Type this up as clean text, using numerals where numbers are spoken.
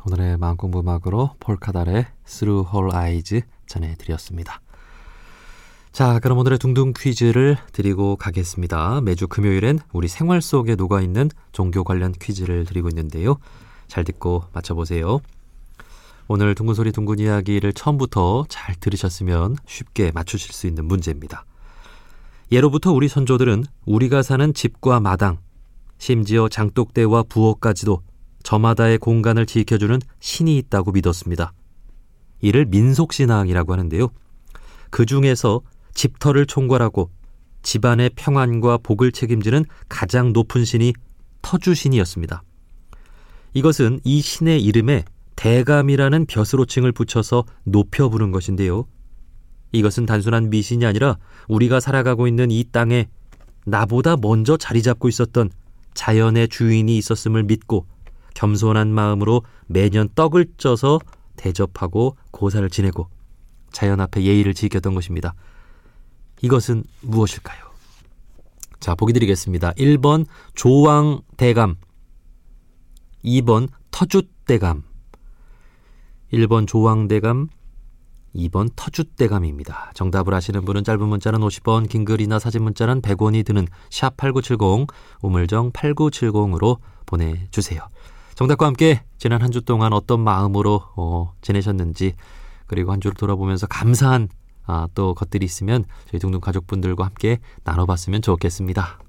오늘의 마음공부 음악으로 폴카달의 Through Her Eyes 전해드렸습니다. 자, 그럼 오늘의 둥둥 퀴즈를 드리고 가겠습니다. 매주 금요일엔 우리 생활 속에 녹아있는 종교 관련 퀴즈를 드리고 있는데요. 잘 듣고 맞춰보세요. 오늘 둥근소리 둥근 이야기를 처음부터 잘 들으셨으면 쉽게 맞추실 수 있는 문제입니다. 예로부터 우리 선조들은 우리가 사는 집과 마당, 심지어 장독대와 부엌까지도 저마다의 공간을 지켜주는 신이 있다고 믿었습니다. 이를 민속신앙이라고 하는데요. 그 중에서 집터를 총괄하고 집안의 평안과 복을 책임지는 가장 높은 신이 터주신이었습니다. 이것은 이 신의 이름에 대감이라는 벼슬호칭을 붙여서 높여 부른 것인데요. 이것은 단순한 미신이 아니라 우리가 살아가고 있는 이 땅에 나보다 먼저 자리 잡고 있었던 자연의 주인이 있었음을 믿고 겸손한 마음으로 매년 떡을 쪄서 대접하고 고사를 지내고 자연 앞에 예의를 지켰던 것입니다. 이것은 무엇일까요? 자, 보기 드리겠습니다. 1번 조왕대감, 2번 터줏대감. 1번 조왕대감, 2번 터줏대감입니다. 정답을 아시는 분은 짧은 문자는 50원, 긴 글이나 사진 문자는 100원이 드는 샵8970, 우물정 8970으로 보내주세요. 정답과 함께 지난 한 주 동안 어떤 마음으로 지내셨는지, 그리고 한 주를 돌아보면서 감사한 또 것들이 있으면 저희 둥둥 가족분들과 함께 나눠봤으면 좋겠습니다.